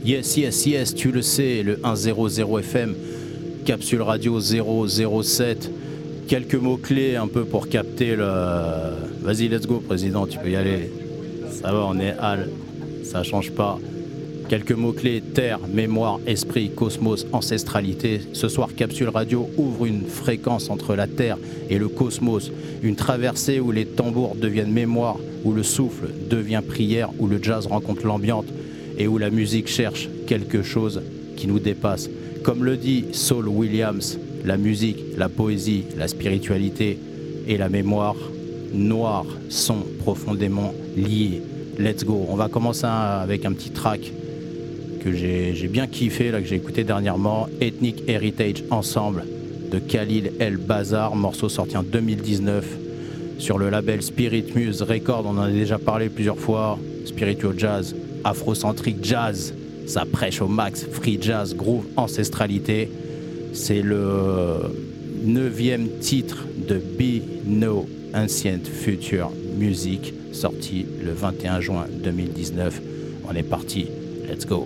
Yes, yes, yes, tu le sais, le 100 FM, capsule radio 007. Quelques mots-clés un peu pour capter le... Vas-y, let's go, président, tu peux y aller. Ça va, on est Al, ça change pas. Quelques mots-clés, terre, mémoire, esprit, cosmos, ancestralité. Ce soir, Capsule Radio ouvre une fréquence entre la terre et le cosmos. Une traversée où les tambours deviennent mémoire, où le souffle devient prière, où le jazz rencontre l'ambiance et où la musique cherche quelque chose qui nous dépasse. Comme le dit Saul Williams, la musique, la poésie, la spiritualité et la mémoire noire sont profondément liés. Let's go. On va commencer avec un petit track que j'ai bien kiffé, là, que j'ai écouté dernièrement, Ethnic Heritage Ensemble de Khalil El Bazar, morceau sorti en 2019 sur le label Spirit Muse Record. On en a déjà parlé plusieurs fois. Spiritual jazz, afrocentrique jazz, ça prêche au max, free jazz, groove, ancestralité. C'est le 9e titre de Be No Ancient Future Music, sorti le 21 juin 2019. On est parti, let's go.